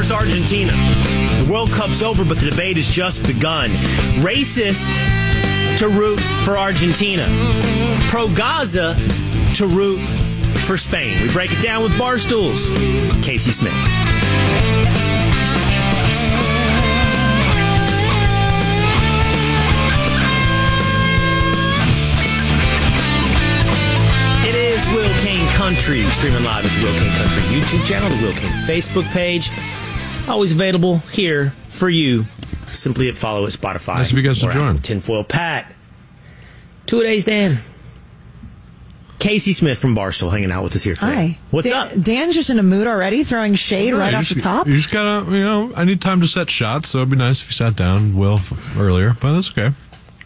versus Argentina. The World Cup's over, but the debate has just begun. Racist to root for Argentina. Pro-Gaza to root for Spain. We break it down with Barstool's Casey Smith. It is Will Kane Country, streaming live at the Will Kane Country YouTube channel, the Will Kane Facebook page. Always available here for you. Simply hit follow at Spotify. Nice of you guys to join. Tinfoil Pat. 2 days, Dan. Casey Smith from Barstool hanging out with us here today. Hi. What's up? Dan's just in a mood already, throwing shade right off the top. You just gotta, I need time to set shots, so it'd be nice if you sat down, Will, earlier, but that's okay.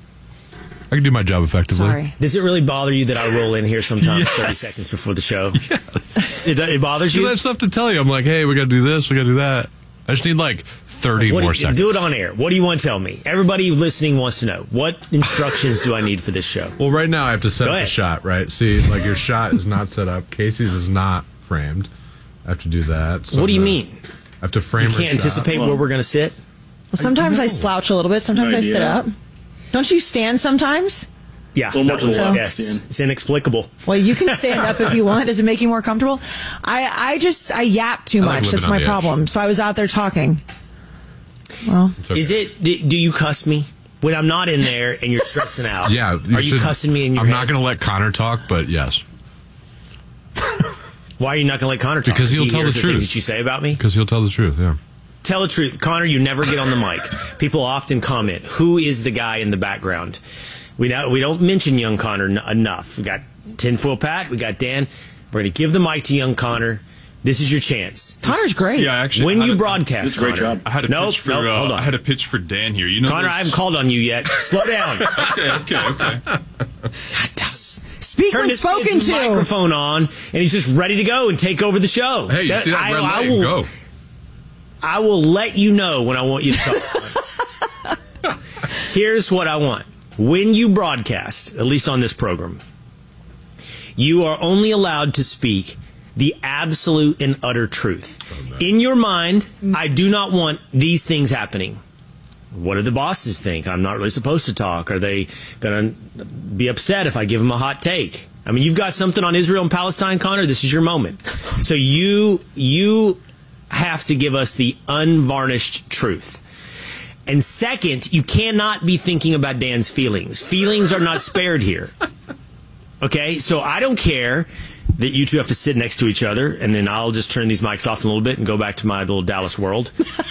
I can do my job effectively. Sorry. Does it really bother you that I roll in here sometimes Yes. 30 seconds before the show? Yes. It bothers you? I have stuff to tell you. I'm like, hey, we gotta do this, we gotta do that. I just need like 30 more seconds. Do it on air. What do you want to tell me? Everybody listening wants to know. What instructions do I need for this show? Well, right now I have to set Go up the ahead. shot, right? See, like your shot is not set up. Casey's is not framed. I have to do that. So What do you mean? I have to frame You her can't shot. anticipate where we're going to sit? Well, sometimes I slouch a little bit. Sometimes I sit up. Don't you stand sometimes? Yeah. So much love, Yes. Dan. It's inexplicable. Well, you can stand up if you want. Does it make you more comfortable? I yap too I like much. living That's on my the edge. problem. So I was out there talking. Well, It's okay. Is it? Do you cuss me when I'm not in there and you're stressing out? Yeah. Are you cussing me in your I'm head? not going to let Connor talk, but yes. Why are you not going to let Connor talk? Because he'll tell hears the things truth. that you say about me? Because he'll tell the truth, yeah. Tell the truth. Connor, you never get on the mic. People often comment, who is the guy in the background? We don't mention young Connor enough. We got Tinfoil Pat. We got Dan. We're going to give the mic to young Connor. This is your chance. Connor's great. Yeah, actually, When I had you a- broadcast, It's a great Connor. job. I had a pitch for. hold on. I had a pitch for Dan here. You know, Connor, I haven't called on you yet. Slow down. Okay. Speak Turn when this spoken kid's to. microphone on, and he's just ready to go and take over the show. Hey, you see that red light? Go. I will let you know when I want you to talk. Here's what I want. When you broadcast, at least on this program, you are only allowed to speak the absolute and utter truth. In your mind, I do not want these things happening. What do the bosses think? I'm not really supposed to talk. Are they going to be upset if I give them a hot take? I mean, you've got something on Israel and Palestine, Connor. This is your moment. So you have to give us the unvarnished truth. And second, you cannot be thinking about Dan's feelings. Feelings are not spared here. Okay? So I don't care that you two have to sit next to each other, and then I'll just turn these mics off a little bit and go back to my little Dallas world.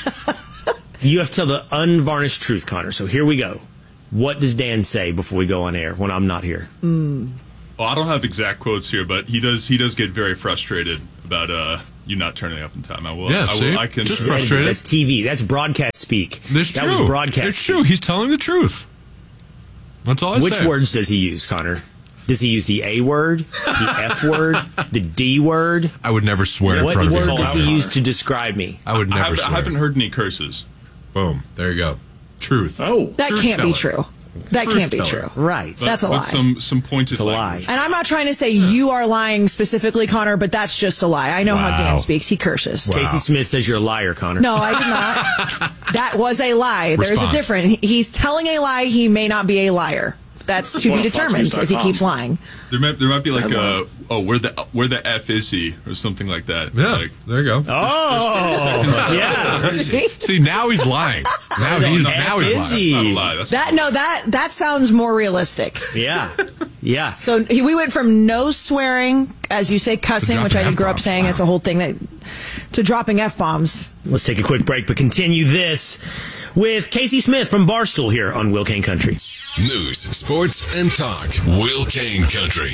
You have to tell the unvarnished truth, Connor. So here we go. What does Dan say before we go on air when I'm not here? Well, I don't have exact quotes here, but he does get very frustrated about you not turning up in time. I will. Yeah, I can. just frustrated. That's TV. That's broadcast speak. That's that true. was broadcast It's true. speak. He's telling the truth. That's all I Which say. words does he use, Connor? Does he use the A word, the F word, the D word? I would never swear in What front of word you. does he use to describe me? I would never I swear. haven't heard any curses. Boom. There you go. Truth. Oh, That Truth can't be teller. true. That Truth can't be teller. true. Right. That's a lie. Some pointed It's a lie. language. And I'm not trying to say you are lying specifically, Connor, but that's just a lie. I know how Wow. Dan speaks. He curses. Wow. Casey Smith says you're a liar, Connor. No, I did not. That was a lie. There's a Respond. difference. He's telling a lie. He may not be a liar. That's to be Well, determined if he FoxNews.com. keeps lying. There might be like where the F is he or something like that. Yeah. Like, There you go. Oh, yeah. See, now he's lying. Now he's lying. Is he? not a lie. That's That sounds more realistic. Yeah. Yeah. So we went from no swearing, as you say, cussing, To which I dropping did grow up F-bombs. saying. Wow. It's a whole thing to dropping F-bombs. Let's take a quick break, but continue this with Casey Smith from Barstool here on Will Kane Country. News, sports, and talk. Will Kane Country.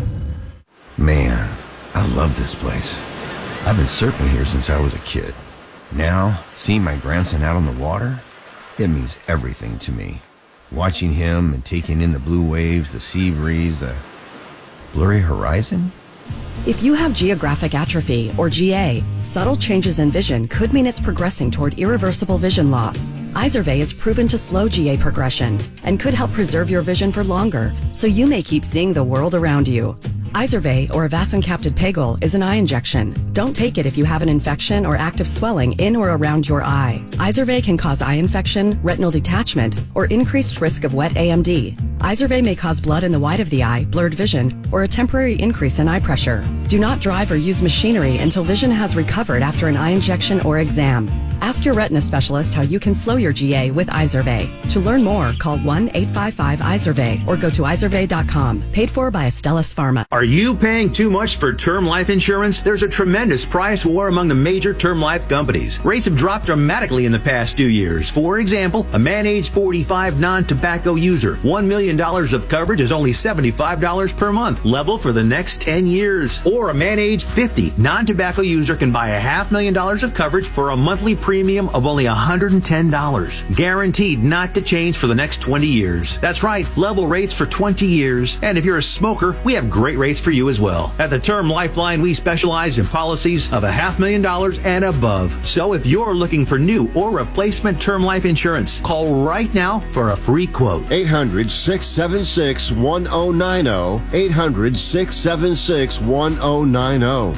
Man, I love this place. I've been surfing here since I was a kid. Now, seeing my grandson out on the water, it means everything to me. Watching him and taking in the blue waves, the sea breeze, the blurry horizon. If you have geographic atrophy, or GA, subtle changes in vision could mean it's progressing toward irreversible vision loss. Izervay is proven to slow GA progression and could help preserve your vision for longer, so you may keep seeing the world around you. Izervay, or avacincaptad pegol, is an eye injection. Don't take it if you have an infection or active swelling in or around your eye. Izervay can cause eye infection, retinal detachment, or increased risk of wet AMD. Izervay may cause blood in the white of the eye, blurred vision, or a temporary increase in eye pressure. Do not drive or use machinery until vision has recovered after an eye injection or exam. Ask your retina specialist how you can slow your GA with Izervay. To learn more, call 1-855-IZERVAY or go to izervay.com. Paid for by Astellas Pharma. Are you paying too much for term life insurance? There's a tremendous price war among the major term life companies. Rates have dropped dramatically in the past 2 years. For example, a man age 45 non-tobacco user, $1 million of coverage is only $75 per month, level for the next 10 years. Or a man age 50 non-tobacco user can buy $500,000 of coverage for a monthly premium of only $110. Guaranteed not to change for the next 20 years. That's right, level rates for 20 years. And if you're a smoker, we have great rates for you as well. At the Term Lifeline, we specialize in policies of $500,000 and above. So if you're looking for new or replacement term life insurance, call right now for a free quote. 800-676-1090. 800-676-1090.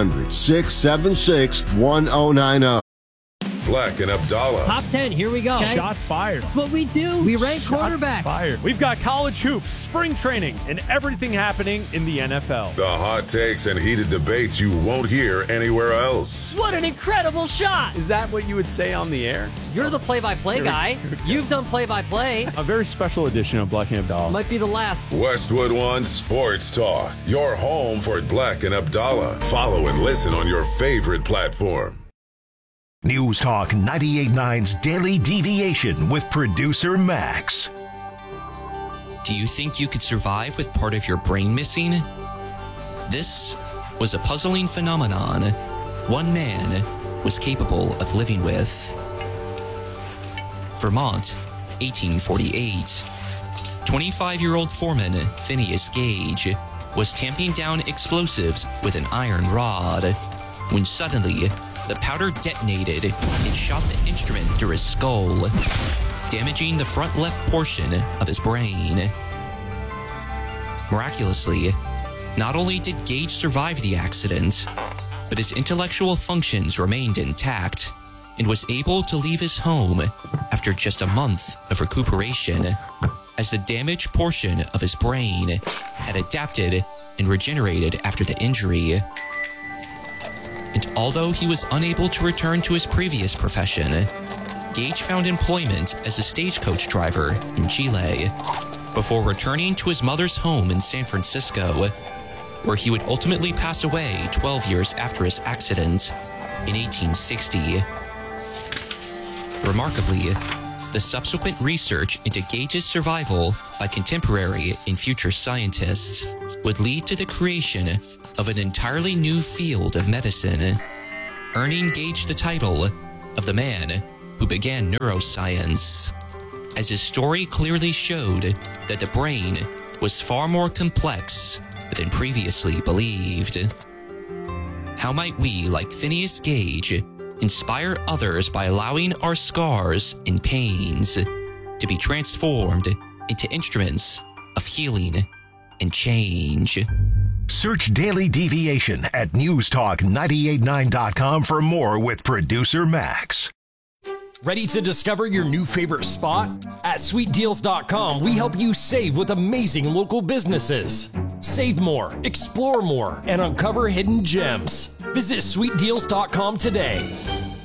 800-676-1090. Black and Abdallah. Top 10, here we go. Okay. Shots fired. That's what we do. We rank quarterbacks. Fired. We've got college hoops, spring training, and everything happening in the NFL. The hot takes and heated debates you won't hear anywhere else. What an incredible shot. Is that what you would say on the air? You're the play-by-play guy. You've done play-by-play. A very special edition of Black and Abdallah. Might be the last. Westwood One Sports Talk. Your home for Black and Abdallah. Follow and listen on your favorite platform. News Talk 98.9's Daily Deviation with producer Max. Do you think you could survive with part of your brain missing? This was a puzzling phenomenon one man was capable of living with. Vermont, 1848. 25-year-old foreman Phineas Gage was tamping down explosives with an iron rod when suddenly the powder detonated and shot the instrument through his skull, damaging the front left portion of his brain. Miraculously, not only did Gage survive the accident, but his intellectual functions remained intact and was able to leave his home after just a month of recuperation, as the damaged portion of his brain had adapted and regenerated after the injury. And although he was unable to return to his previous profession, Gage found employment as a stagecoach driver in Chile before returning to his mother's home in San Francisco, where he would ultimately pass away 12 years after his accident in 1860. Remarkably, the subsequent research into Gage's survival by contemporary and future scientists would lead to the creation of an entirely new field of medicine, earning Gage the title of the man who began neuroscience, as his story clearly showed that the brain was far more complex than previously believed. How might we, like Phineas Gage, inspire others by allowing our scars and pains to be transformed into instruments of healing and change? Search Daily Deviation at newstalk989.com for more with producer Max. Ready to discover your new favorite spot? At sweetdeals.com, we help you save with amazing local businesses. Save more, explore more, and uncover hidden gems. Visit sweetdeals.com today.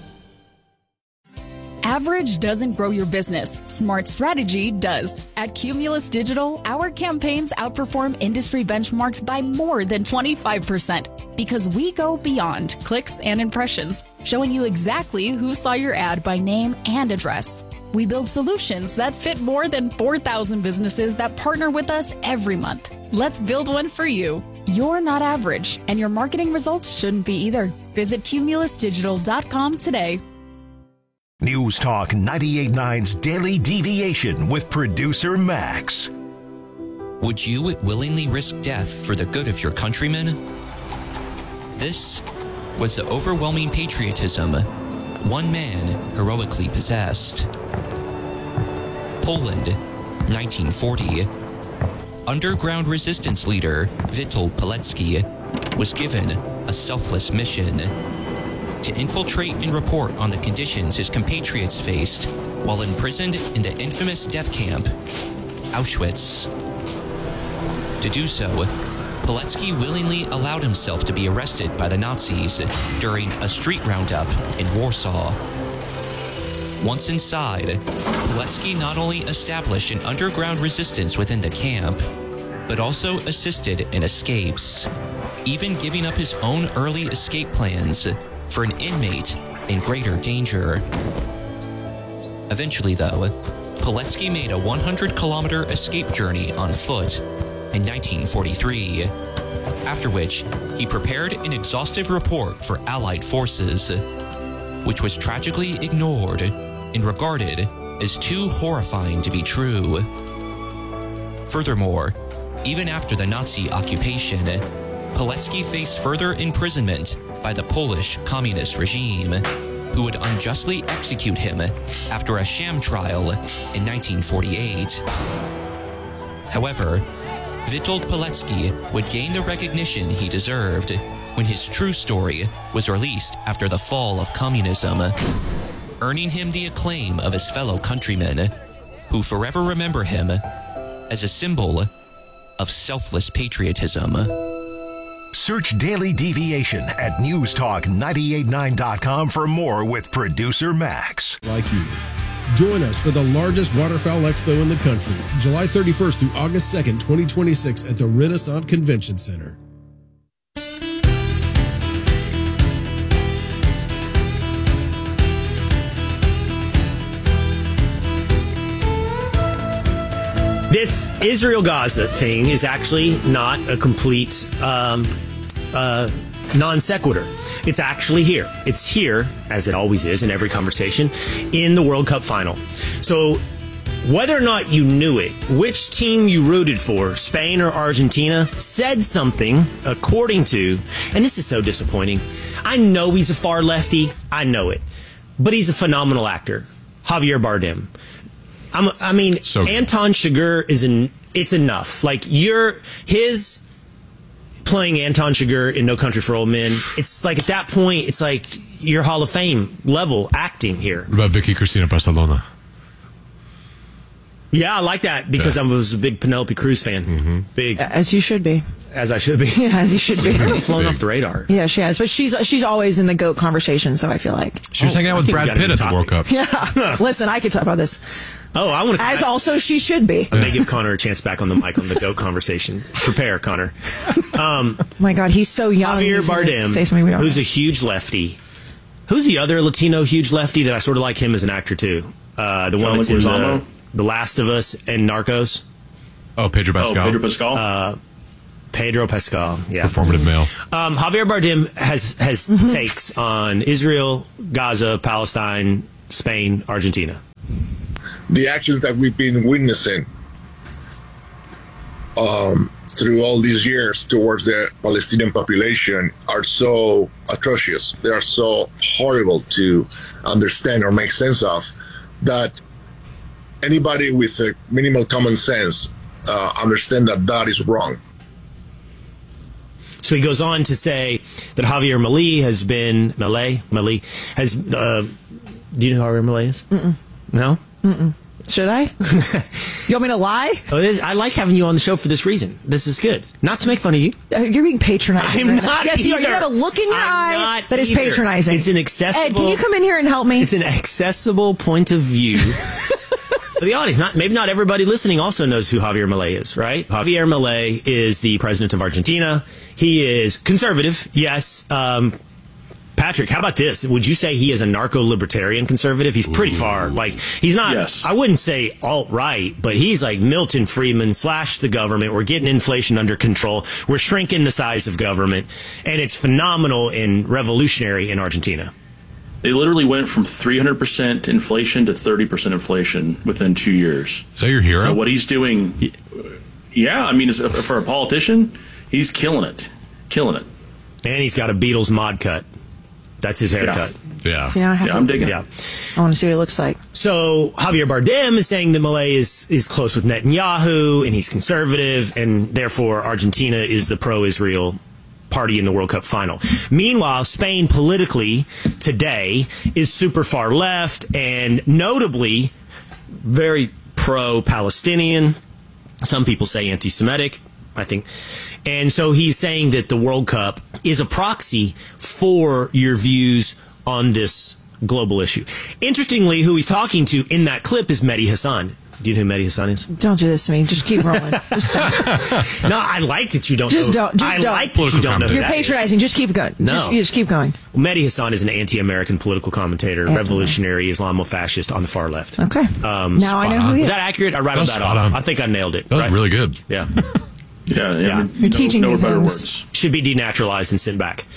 Average doesn't grow your business. Smart strategy does. At Cumulus Digital, our campaigns outperform industry benchmarks by more than 25% because we go beyond clicks and impressions, showing you exactly who saw your ad by name and address. We build solutions that fit more than 4,000 businesses that partner with us every month. Let's build one for you. You're not average, and your marketing results shouldn't be either. Visit cumulusdigital.com today. News Talk 98.9's Daily Deviation with producer Max. Would you willingly risk death for the good of your countrymen? This was the overwhelming patriotism one man heroically possessed. Poland, 1940. underground resistance leader Witold Pilecki was given a selfless mission: to infiltrate and report on the conditions his compatriots faced while imprisoned in the infamous death camp, Auschwitz. To do so, Pilecki willingly allowed himself to be arrested by the Nazis during a street roundup in Warsaw. Once inside, Pilecki not only established an underground resistance within the camp, but also assisted in escapes, even giving up his own early escape plans for an inmate in greater danger. Eventually, though, Pilecki made a 100-kilometer escape journey on foot in 1943, after which he prepared an exhaustive report for Allied forces, which was tragically ignored and regarded as too horrifying to be true. Furthermore, even after the Nazi occupation, Pilecki faced further imprisonment by the Polish communist regime, who would unjustly execute him after a sham trial in 1948. However, Witold Pilecki would gain the recognition he deserved when his true story was released after the fall of communism, earning him the acclaim of his fellow countrymen, who forever remember him as a symbol of selfless patriotism. Search Daily Deviation at newstalk989.com for more with producer Max. Like you. Join us for the largest waterfowl expo in the country, July 31st through August 2nd, 2026 at the Renaissance Convention Center. This Israel-Gaza thing is actually not a complete non sequitur. It's actually here. It's here, as it always is in every conversation, in the World Cup final. So whether or not you knew it, which team you rooted for, Spain or Argentina, said something according to, and this is so disappointing. I know he's a far lefty. I know it. But he's a phenomenal actor. Javier Bardem. So Anton Chigurh it's enough. Like, his playing Anton Chigurh in No Country for Old Men, it's like, at that point, it's like you're Hall of Fame level acting here. What about Vicky Cristina Barcelona? Yeah, I like that because I was a big Penelope Cruz fan. Mm-hmm. Big. As you should be. As I should be. Yeah, as you should be. Flown off the radar. Yeah, she has. But she's always in the GOAT conversation, so I feel like. She was hanging out with Brad Pitt at the World Cup. Yeah. Listen, I could talk about this. Oh, I want to. As also she should be. I may give Connor a chance back on the mic on the GOAT conversation. Prepare, Connor. My God, he's so young. Javier Bardem, who's a huge lefty. Who's the other Latino huge lefty that I sort of like him as an actor too? The one that's in the Last of Us and Narcos. Oh, Pedro Pascal. Pedro Pascal. Pedro Pascal, yeah. Performative male. Javier Bardem has takes on Israel, Gaza, Palestine, Spain, Argentina. The actions that we've been witnessing through all these years towards the Palestinian population are so atrocious. They are so horrible to understand or make sense of that anybody with a minimal common sense understand that is wrong. So he goes on to say that Javier Milei has been do you know who Javier Milei is? Mm-mm. No? Mm-mm. Should I? You want me to lie? I like having you on the show for this reason. This is good. Not to make fun of you. You're being patronizing. I'm not Yes, you are. You got a look in your eye that is patronizing. It's an accessible... Ed, can you come in here and help me? It's an accessible point of view for the audience. Maybe not everybody listening also knows who Javier Milei is, right? Javier Milei is the president of Argentina. He is conservative, yes. Patrick, how about this? Would you say he is a narco-libertarian conservative? He's pretty far. Like, he's not, yes. I wouldn't say alt-right, but he's like Milton Friedman / the government. We're getting inflation under control. We're shrinking the size of government. And it's phenomenal and revolutionary in Argentina. They literally went from 300% inflation to 30% inflation within 2 years. Is that your hero? So what he's doing, yeah, I mean, for a politician, he's killing it. Killing it. And he's got a Beatles mod cut. That's his haircut. Yeah. See, now I'm digging it. Yeah. I want to see what it looks like. So Javier Bardem is saying that Milei is close with Netanyahu and he's conservative, and therefore Argentina is the pro-Israel party in the World Cup final. Meanwhile, Spain politically today is super far left and notably very pro-Palestinian. Some people say anti-Semitic, I think. And so he's saying that the World Cup is a proxy for your views on this global issue. Interestingly, who he's talking to in that clip is Mehdi Hassan. Do you know who Mehdi Hassan is? Don't do this to me. Just keep rolling. Just don't. No, I like that you don't Just know. don't. Just I don't. like that you don't know. You're patronizing. Just keep going. No. Just keep going. Well, Mehdi Hassan is an anti-American political commentator, revolutionary Islamo-fascist on the far left. Okay. Now I know who he is. Is that accurate? I rattled that off. I think I nailed it. That was really good. Yeah. Yeah. You're teaching me better things. words. Should be denaturalized and sent back.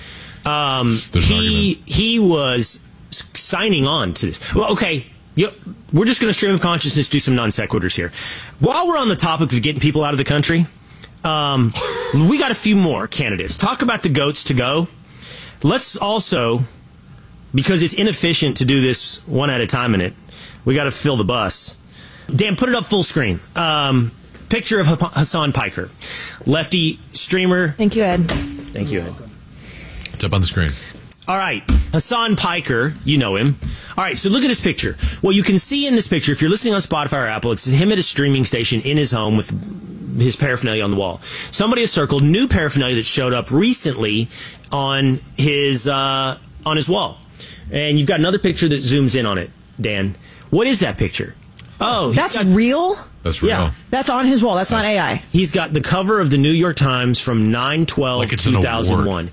He was signing on to this. Well, okay. We're just going to stream of consciousness, do some non sequiturs here. While we're on the topic of getting people out of the country, we got a few more candidates. Talk about the goats to go. Let's also, because it's inefficient to do this one at a time in it, we got to fill the bus. Dan, put it up full screen. Picture of Hassan Piker, lefty streamer. Thank you, Ed. Thank you, Ed. It's up on the screen. All right, Hassan Piker, you know him. All right, so look at this picture. What you can see in this picture, if you're listening on Spotify or Apple, it's him at a streaming station in his home with his paraphernalia on the wall. Somebody has circled new paraphernalia that showed up recently on his wall. And you've got another picture that zooms in on it, Dan. What is that picture? Oh, that's real? That's real. Yeah. That's on his wall. That's not AI. He's got the cover of the New York Times from 9/12/2001.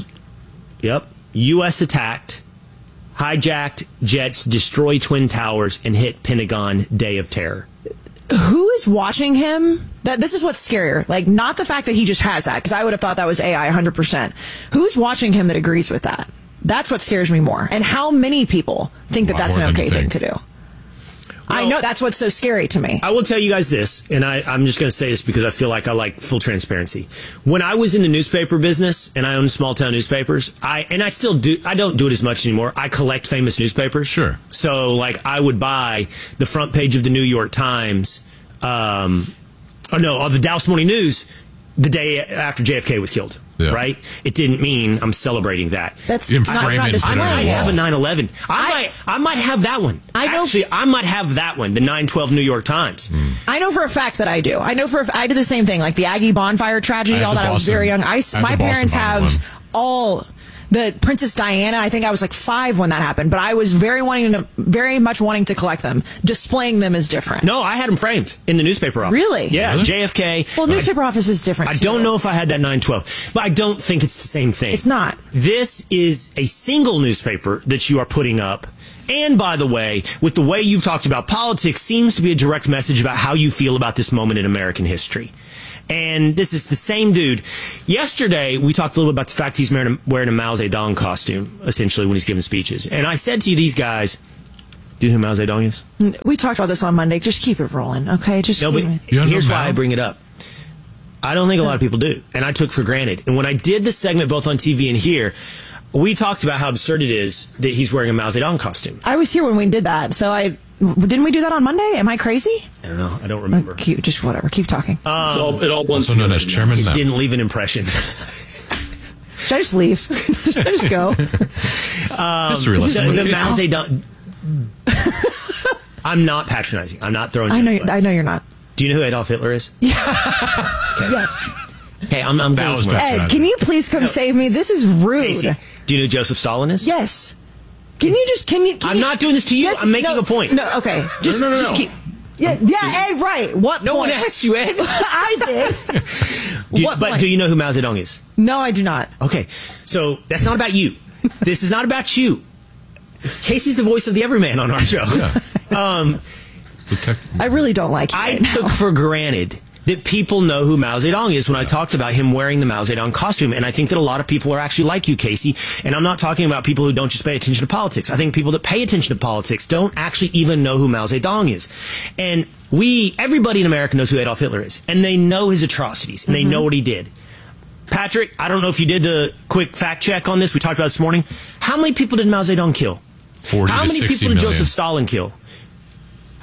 Yep. U.S. attacked, hijacked jets, destroy Twin Towers, and hit Pentagon, Day of Terror. Who is watching him? This is what's scarier. Like, not the fact that he just has that, because I would have thought that was AI 100%. Who's watching him that agrees with that? That's what scares me more. And how many people think that that's an okay thing to do? I know that's what's so scary to me. I will tell you guys this, and I'm just going to say this because I feel like I like full transparency. When I was in the newspaper business and I owned small town newspapers, I still do. I don't do it as much anymore. I collect famous newspapers. Sure. So like I would buy the front page of the New York Times, of the Dallas Morning News the day after JFK was killed. Yeah. Right? It didn't mean I'm celebrating that. That's I might have a 9/11. I might have that one. I might have that one, the 9/12 New York Times. I know for a fact that I do. I know I did the same thing, like the Aggie bonfire tragedy, all that. I was very young. My parents have all the Princess Diana. I think I was like 5 when that happened, but I was very much wanting to collect them. Displaying them is different. No, I had them framed in the newspaper office. Really? Yeah, really? JFK. Well, newspaper office is different. I don't know if I had that 9/12, but I don't think it's the same thing. It's not. This is a single newspaper that you are putting up. And by the way, with the way you've talked about politics, seems to be a direct message about how you feel about this moment in American history. And this is the same dude. Yesterday, we talked a little bit about the fact he's wearing a Mao Zedong costume, essentially, when he's giving speeches. And I said to you, these guys, do you know who Mao Zedong is? We talked about this on Monday. Just keep it rolling, okay? Here's why I bring it up. I don't think a lot of people do. And I took for granted. And when I did the segment both on TV and here, we talked about how absurd it is that he's wearing a Mao Zedong costume. I was here when we did that, so didn't we do that on Monday? Am I crazy? I don't know. I don't remember. Just whatever. Keep talking. It all blends known as chairman now. Didn't leave an impression. Should I just leave? Should I just go? History lesson. The Mao Zedong. I'm not patronizing. I'm not throwing. I know you're not. Do you know who Adolf Hitler is? Yeah. Okay. Yes. Okay, I'm going Ed, can you please come save me? This is rude. Casey, do you know who Joseph Stalin is? Yes. Can you? I'm not doing this to you. Yes, I'm making a point. No, okay. Just keep. Yeah, Ed, right. What No point? one asked you, Ed. I did. Do you know who Mao Zedong is? No, I do not. Okay, so that's not about you. This is not about you. Casey's the voice of the everyman on our show. Yeah. I really don't like you. I took for granted that people know who Mao Zedong is when I talked about him wearing the Mao Zedong costume. And I think that a lot of people are actually like you, Casey. And I'm not talking about people who don't just pay attention to politics. I think people that pay attention to politics don't actually even know who Mao Zedong is. And everybody in America knows who Adolf Hitler is. And they know his atrocities. And they know what he did. Patrick, I don't know if you did the quick fact check on this. We talked about it this morning. How many people did Mao Zedong kill? 40 How to many 60 people did million. Joseph Stalin kill?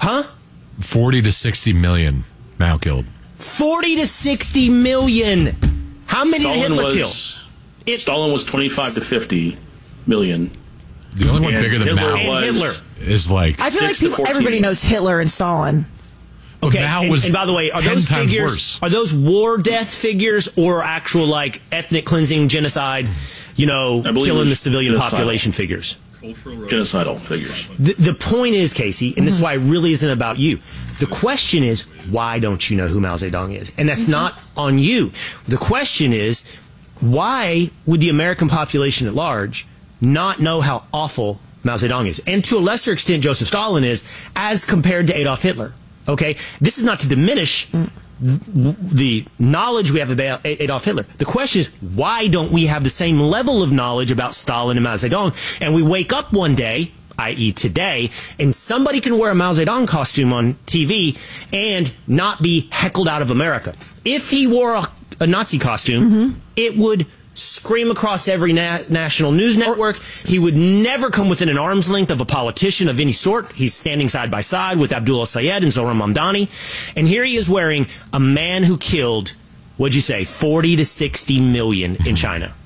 Huh? 40 to 60 million Mao killed. 40 to 60 million. How many did Hitler kill? Stalin was 25 to 50 million. The only one bigger than Mao is like... I feel like everybody knows Hitler and Stalin. Okay, Mao was and by the way, are 10 those times figures worse. are those war death figures or actual like ethnic cleansing, genocide, killing the civilian population figures? Genocidal figures. The point is, Casey, and this is why it really isn't about you. The question is, why don't you know who Mao Zedong is? And that's not on you. The question is, why would the American population at large not know how awful Mao Zedong is? And to a lesser extent, Joseph Stalin is, as compared to Adolf Hitler. Okay? This is not to diminish the knowledge we have about Adolf Hitler. The question is, why don't we have the same level of knowledge about Stalin and Mao Zedong? And we wake up one day, i.e. today, and somebody can wear a Mao Zedong costume on TV and not be heckled out of America. If he wore a Nazi costume, it would scream across every national news network. He would never come within an arm's length of a politician of any sort. He's standing side by side with Abdullah Sayed and Zohran Mamdani. And here he is wearing a man who killed, what'd you say, 40 to 60 million in China.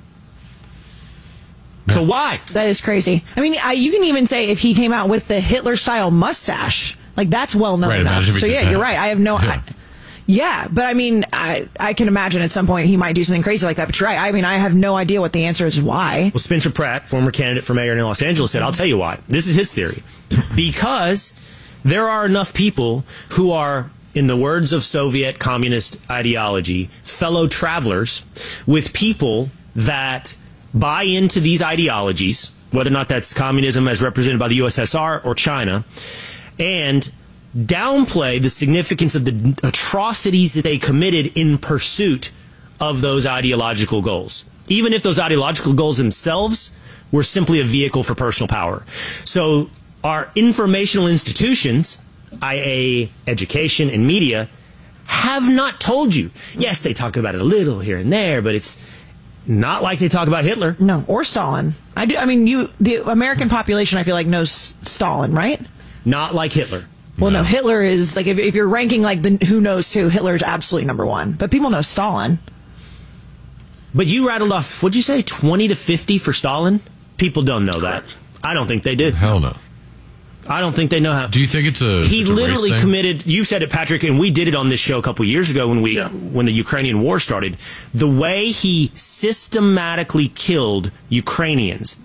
So why? That is crazy. I mean, you can even say if he came out with the Hitler-style mustache, like that's well known enough. So yeah, you're right. I have no... Yeah, but I mean, I can imagine at some point he might do something crazy like that. But you're right. I mean, I have no idea what the answer is why. Well, Spencer Pratt, former candidate for mayor in Los Angeles, said, I'll tell you why. This is his theory. Because there are enough people who are, in the words of Soviet communist ideology, fellow travelers with people that buy into these ideologies, whether or not that's communism as represented by the USSR or China, and downplay the significance of the atrocities that they committed in pursuit of those ideological goals, even if those ideological goals themselves were simply a vehicle for personal power. So our informational institutions, i.e. education and media, have not told you. Yes, they talk about it a little here and there, but it's not like they talk about Hitler. No, or Stalin. I mean, the American population, I feel like, knows Stalin, right? Not like Hitler. Well, no, Hitler is, like, if you're ranking, like, the who knows who, Hitler is absolutely number one. But people know Stalin. But you rattled off, what'd you say, 20 to 50 for Stalin? People don't know that. I don't think they do. Hell no. I don't think they know how. Do you think it's a He it's a literally race thing? committed, you said it, Patrick, and we did it on this show a couple of years ago when the Ukrainian war started. The way he systematically killed Ukrainians,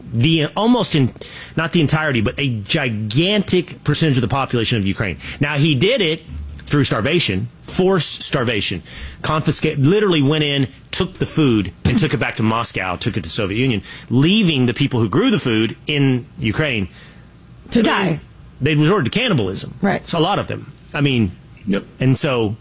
not the entirety, but a gigantic percentage of the population of Ukraine. Now, he did it through starvation, forced starvation, literally went in, took the food, and took it back to Moscow, took it to the Soviet Union, leaving the people who grew the food in Ukraine to die. They resorted to cannibalism. Right. So a lot of them. I mean, and so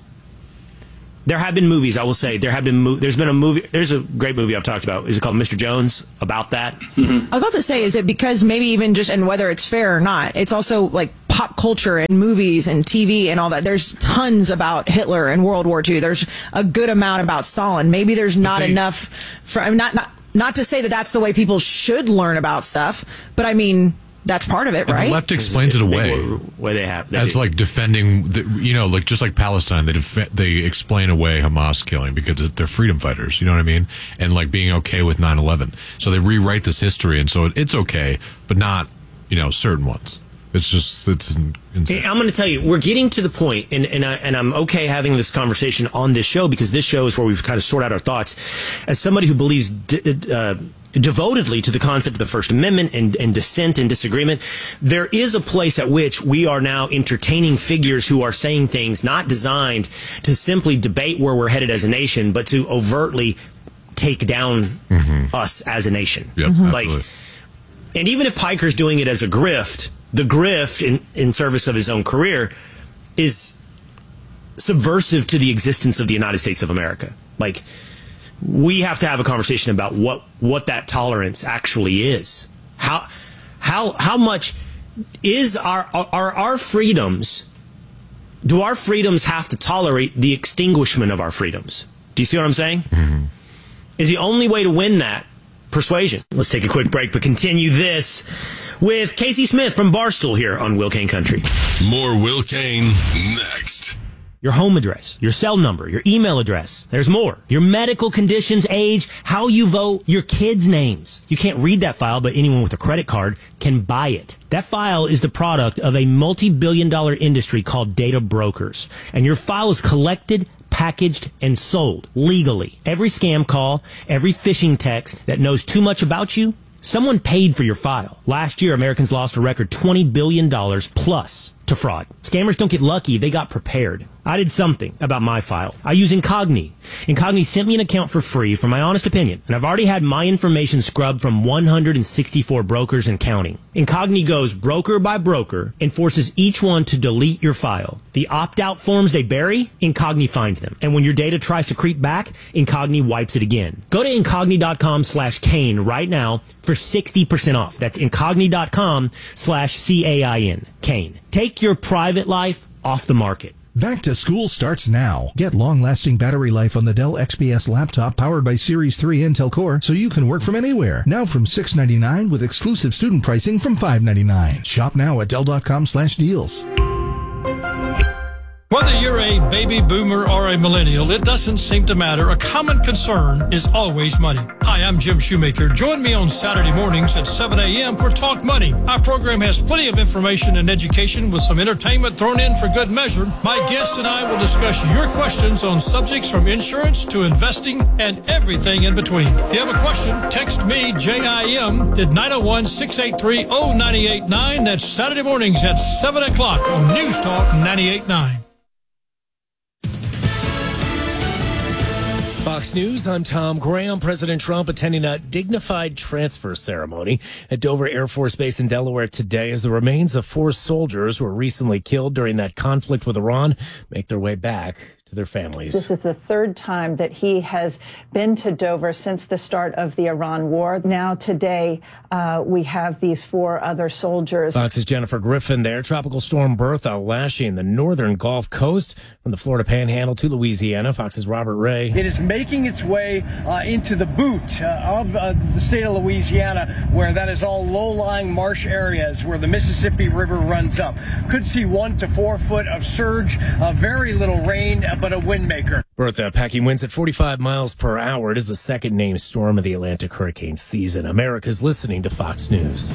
there have been movies, I will say. There's been a movie, there's a great movie I've talked about. Is it called Mr. Jones? About that. I was about to say, is it because maybe even just, and whether it's fair or not, it's also like pop culture and movies and TV and all that. There's tons about Hitler and World War II. There's a good amount about Stalin. Maybe there's not enough for, not to say that that's the way people should learn about stuff, but I mean, that's part of it, right? And the left explains it away. As like defending, like just like Palestine, they explain away Hamas killing because they're freedom fighters. You know what I mean? And like being okay with 9/11, so they rewrite this history, and so it's okay, but not certain ones. It's insane. I'm going to tell you, we're getting to the point, and I'm okay having this conversation on this show because this show is where we've kind of sort out our thoughts. As somebody who believes devotedly to the concept of the First Amendment and dissent and disagreement, there is a place at which we are now entertaining figures who are saying things not designed to simply debate where we're headed as a nation, but to overtly take down us as a nation. Yep, absolutely. And even if Piker's doing it as a grift, the grift in service of his own career is subversive to the existence of the United States of America. Like, we have to have a conversation about what that tolerance actually is. How much is our freedoms? Do our freedoms have to tolerate the extinguishment of our freedoms? Do you see what I'm saying? Mm-hmm. Is the only way to win that persuasion? Let's take a quick break, but continue this with Casey Smith from Barstool here on Will Kane Country. More Will Kane next. Your home address, your cell number, your email address. There's more. Your medical conditions, age, how you vote, your kids' names. You can't read that file, but anyone with a credit card can buy it. That file is the product of a multi-billion-dollar industry called data brokers. And your file is collected, packaged, and sold legally. Every scam call, every phishing text that knows too much about you, someone paid for your file. Last year, Americans lost a record $20 billion plus to fraud. Scammers don't get lucky, they got prepared. I did something about my file. I use Incogni. Incogni sent me an account for free, for my honest opinion, and I've already had my information scrubbed from 164 brokers and counting. Incogni goes broker by broker and forces each one to delete your file. The opt-out forms they bury, Incogni finds them. And when your data tries to creep back, Incogni wipes it again. Go to Incogni.com/Kane right now for 60% off. That's Incogni.com/CAIN. Kane. Take your private life off the market. Back to school starts now. Get long-lasting battery life on the Dell XPS laptop powered by Series 3 Intel Core so you can work from anywhere. Now from $699 with exclusive student pricing from $599. Shop now at Dell.com/deals. Whether you're a baby boomer or a millennial, it doesn't seem to matter. A common concern is always money. Hi, I'm Jim Shoemaker. Join me on Saturday mornings at 7 a.m. for Talk Money. Our program has plenty of information and education with some entertainment thrown in for good measure. My guest and I will discuss your questions on subjects from insurance to investing and everything in between. If you have a question, text me, JIM, at 901-683-0989. That's Saturday mornings at 7 o'clock on News Talk 98.9. Fox News, I'm Tom Graham. President Trump attending a dignified transfer ceremony at Dover Air Force Base in Delaware today as the remains of 4 soldiers who were recently killed during that conflict with Iran make their way back to their families. This is the 3rd time that he has been to Dover since the start of the Iran war. Now today, we have these 4 other soldiers. Fox's Jennifer Griffin there. Tropical storm Bertha lashing the northern Gulf Coast from the Florida Panhandle to Louisiana. Fox's Robert Ray. It is making its way into the boot of the state of Louisiana, where that is all low-lying marsh areas where the Mississippi River runs up. Could see 1 to 4 foot of surge, very little rain, but a wind maker. Bertha packing winds at 45 miles per hour. It is the second named storm of the Atlantic hurricane season. America's listening to Fox News.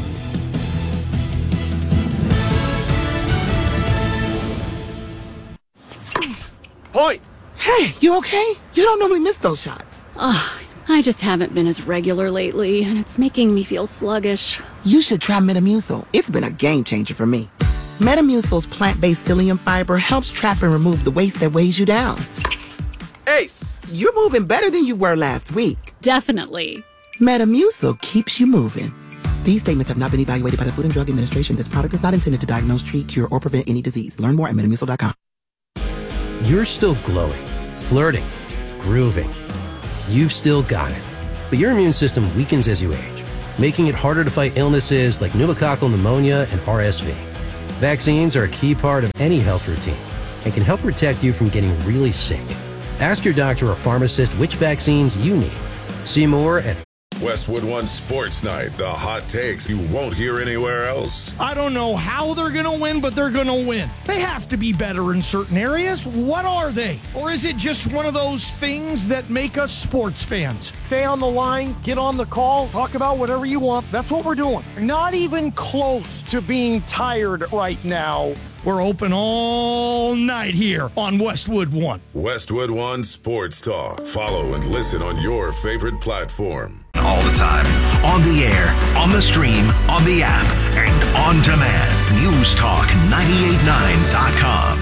Point! Hey, you okay? You don't normally miss those shots. I just haven't been as regular lately, and it's making me feel sluggish. You should try Metamucil. It's been a game changer for me. Metamucil's plant-based psyllium fiber helps trap and remove the waste that weighs you down. Ace, you're moving better than you were last week. Definitely. Metamucil keeps you moving. These statements have not been evaluated by the Food and Drug Administration. This product is not intended to diagnose, treat, cure, or prevent any disease. Learn more at Metamucil.com. You're still glowing, flirting, grooving. You've still got it. But your immune system weakens as you age, making it harder to fight illnesses like pneumococcal pneumonia and RSV. Vaccines are a key part of any health routine and can help protect you from getting really sick. Ask your doctor or pharmacist which vaccines you need. See more at Westwood One Sports Night, the hot takes you won't hear anywhere else. I don't know how they're going to win, but they're going to win. They have to be better in certain areas. What are they? Or is it just one of those things that make us sports fans? Stay on the line, get on the call, talk about whatever you want. That's what we're doing. Not even close to being tired right now. We're open all night here on Westwood One. Westwood One Sports Talk. Follow and listen on your favorite platform. All the time. On the air, on the stream, on the app, and on demand. NewsTalk989.com.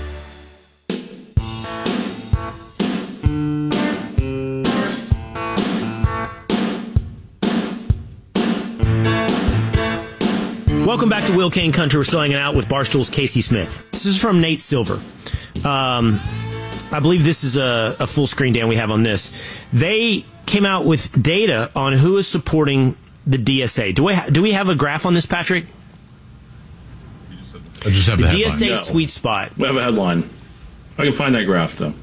Welcome back to Will Kane Country. We're still hanging out with Barstool's Casey Smith. This is from Nate Silver. I believe this is a full screen, Dan, we have on this. They came out with data on who is supporting the DSA. Do we have a graph on this, Patrick? I just have the DSA No. sweet spot. We have a headline. I can find that graph, though.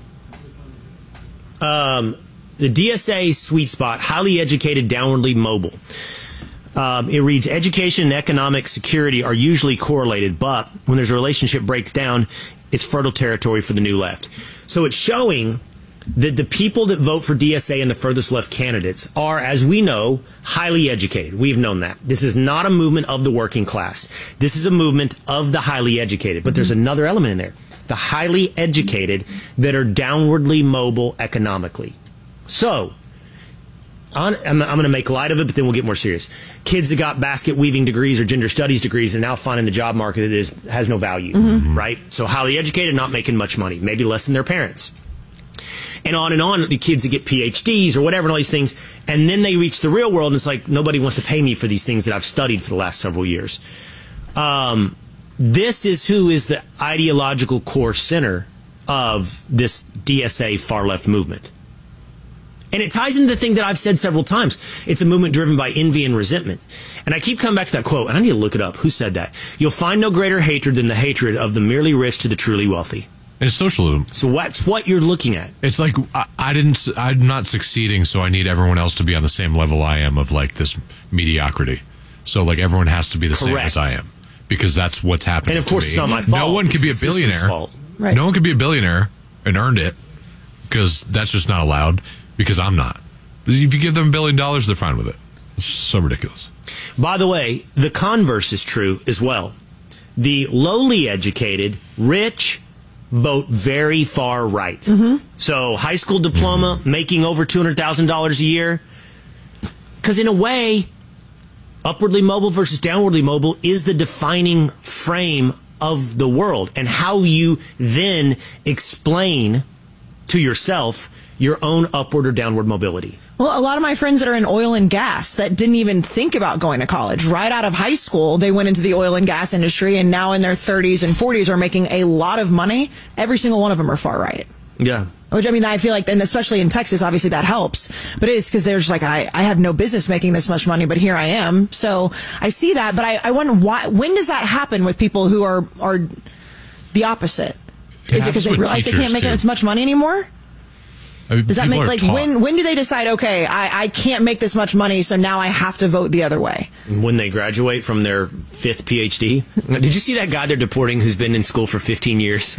The DSA sweet spot, highly educated, downwardly mobile. It reads, education and economic security are usually correlated, but when there's a relationship breaks down, it's fertile territory for the new left. So it's showing that the people that vote for DSA and the furthest left candidates are, as we know, highly educated. We've known that. This is not a movement of the working class. This is a movement of the highly educated. But there's another element in there. The highly educated that are downwardly mobile economically. So, I'm going to make light of it, but then we'll get more serious. Kids that got basket weaving degrees or gender studies degrees are now finding the job market that has no value, right? So highly educated, not making much money, maybe less than their parents. And on, the kids that get PhDs or whatever and all these things, and then they reach the real world and it's like, nobody wants to pay me for these things that I've studied for the last several years. This is who is the ideological core center of this DSA far-left movement. And it ties into the thing that I've said several times. It's a movement driven by envy and resentment. And I keep coming back to that quote, and I need to look it up. Who said that? You'll find no greater hatred than the hatred of the merely rich to the truly wealthy. And it's socialism. So that's what you're looking at. It's like, I'm not succeeding, so I need everyone else to be on the same level I am of like this mediocrity. So like everyone has to be the same as I am. Because that's what's happening. And of course, to me. it's not my fault. No one can be a billionaire. Right. No one can be a billionaire and earned it because that's just not allowed. Because I'm not. If you give them $1 billion, they're fine with it. It's so ridiculous. By the way, the converse is true as well. The lowly educated, rich, vote very far right. So high school diploma, making over $200,000 a year. Because in a way, upwardly mobile versus downwardly mobile is the defining frame of the world. And how you then explain to yourself your own upward or downward mobility. Well, a lot of my friends that are in oil and gas that didn't even think about going to college, right out of high school, they went into the oil and gas industry and now in their 30s and 40s are making a lot of money. Every single one of them are far right. Yeah. Which, I mean, I feel like, and especially in Texas, obviously that helps. But it is because there's like, I have no business making this much money, but here I am. So I see that, but I wonder when does that happen with people who are the opposite? Is it because they realize they can't make as much money anymore? Does that make, like, when do they decide, okay, I can't make this much money, so now I have to vote the other way? When they graduate from their 5th PhD. Did you see that guy they're deporting who's been in school for 15 years?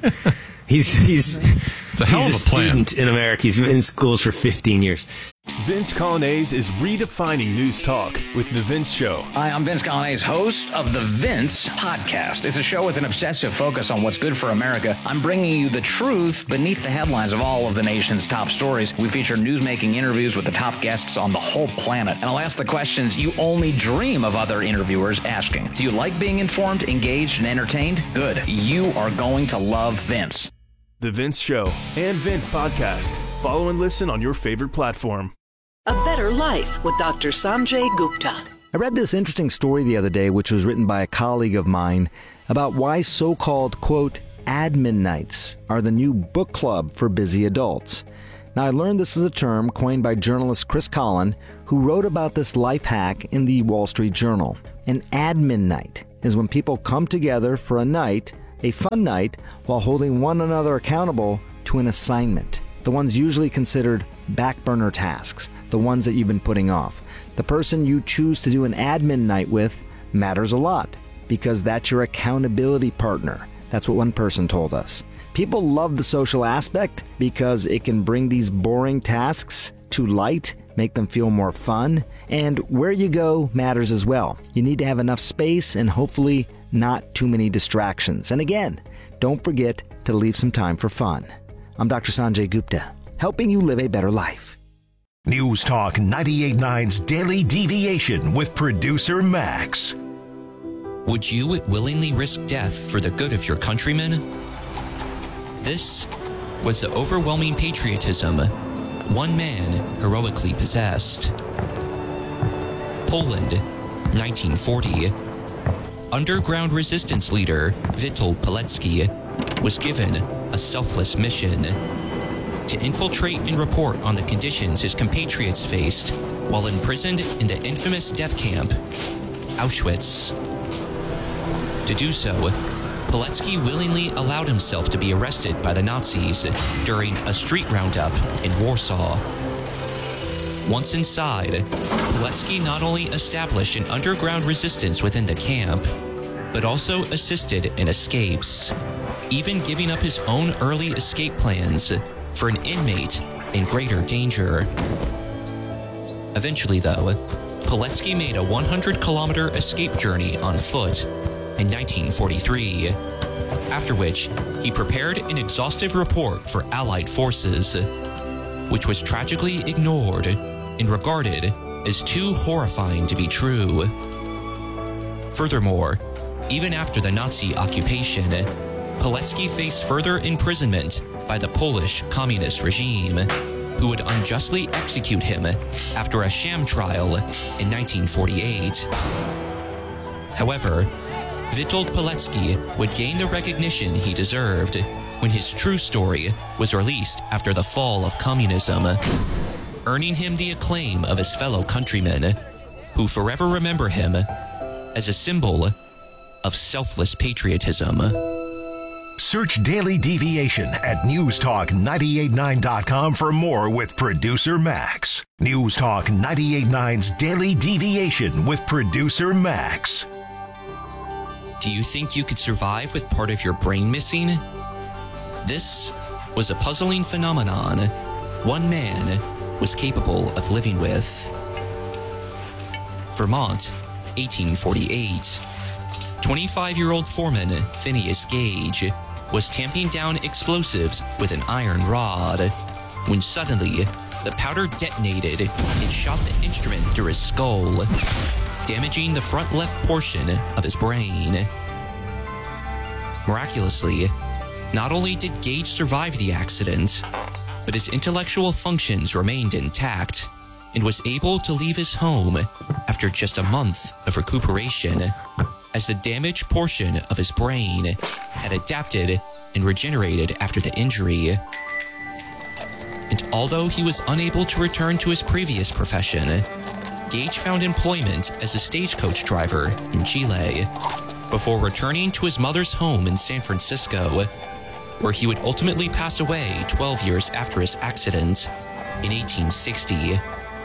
He's a hell of a plan. Student in America. He's been in schools for 15 years. Vince Colonnese is redefining news talk with The Vince Show. Hi, I'm Vince Colonnese, host of The Vince Podcast. It's a show with an obsessive focus on what's good for America. I'm bringing you the truth beneath the headlines of all of the nation's top stories. We feature newsmaking interviews with the top guests on the whole planet. And I'll ask the questions you only dream of other interviewers asking. Do you like being informed, engaged, and entertained? Good. You are going to love Vince. The Vince Show and Vince Podcast. Follow and listen on your favorite platform. A Better Life with Dr. Sanjay Gupta. I read this interesting story the other day, which was written by a colleague of mine, about why so-called, quote, admin nights are the new book club for busy adults. Now, I learned this is a term coined by journalist Chris Collin, who wrote about this life hack in the Wall Street Journal. An admin night is when people come together for a night, a fun night, while holding one another accountable to an assignment. The ones usually considered back burner tasks, the ones that you've been putting off. The person you choose to do an admin night with matters a lot because that's your accountability partner. That's what one person told us. People love the social aspect because it can bring these boring tasks to light, make them feel more fun, and where you go matters as well. You need to have enough space and hopefully not too many distractions. And again, don't forget to leave some time for fun. I'm Dr. Sanjay Gupta, helping you live a better life. News Talk 98.9's Daily Deviation with producer Max. Would you willingly risk death for the good of your countrymen? This was the overwhelming patriotism one man heroically possessed. Poland, 1940. Underground resistance leader Witold Pilecki was given a selfless mission to infiltrate and report on the conditions his compatriots faced while imprisoned in the infamous death camp, Auschwitz. To do so, Pilecki willingly allowed himself to be arrested by the Nazis during a street roundup in Warsaw. Once inside, Pilecki not only established an underground resistance within the camp, but also assisted in escapes, even giving up his own early escape plans for an inmate in greater danger. Eventually, though, Pilecki made a 100-kilometer escape journey on foot in 1943, after which he prepared an exhaustive report for Allied forces, which was tragically ignored and regarded as too horrifying to be true. Furthermore, even after the Nazi occupation, Pilecki faced further imprisonment by the Polish communist regime, who would unjustly execute him after a sham trial in 1948. However, Witold Pilecki would gain the recognition he deserved when his true story was released after the fall of communism, earning him the acclaim of his fellow countrymen, who forever remember him as a symbol of selfless patriotism. Search Daily Deviation at newstalk989.com for more with producer Max. Newstalk 98.9's Daily Deviation with producer Max. Do you think you could survive with part of your brain missing? This was a puzzling phenomenon one man was capable of living with. Vermont, 1848. 25-year-old foreman Phineas Gage was tamping down explosives with an iron rod when suddenly the powder detonated and shot the instrument through his skull, damaging the front left portion of his brain. Miraculously, not only did Gage survive the accident, but his intellectual functions remained intact and was able to leave his home after just a month of recuperation, as the damaged portion of his brain had adapted and regenerated after the injury. And although he was unable to return to his previous profession, Gage found employment as a stagecoach driver in Chile before returning to his mother's home in San Francisco, where he would ultimately pass away 12 years after his accident in 1860.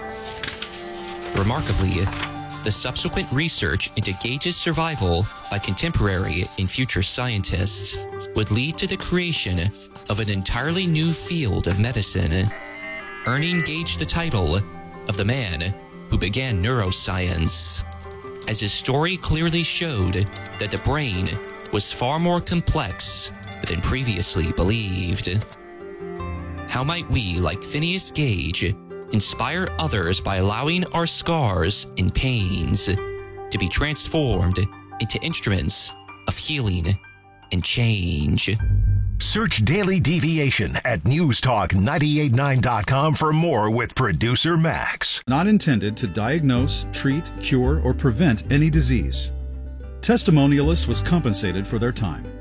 Remarkably, the subsequent research into Gage's survival by contemporary and future scientists would lead to the creation of an entirely new field of medicine, earning Gage the title of the man who began neuroscience, as his story clearly showed that the brain was far more complex than previously believed. How might we, like Phineas Gage, inspire others by allowing our scars and pains to be transformed into instruments of healing and change? Search Daily Deviation at newstalk989.com for more with producer Max. Not intended to diagnose, treat, cure, or prevent any disease. Testimonialist was compensated for their time.